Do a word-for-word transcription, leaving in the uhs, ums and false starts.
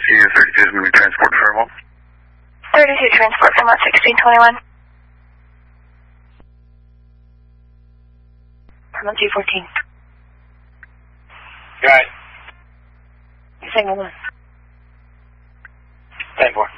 you thirty-two is going to be transport for Fairmont. thirty-two transport Fairmont sixteen twenty-one. Fairmont two fourteen. Right. Signal one. ten four.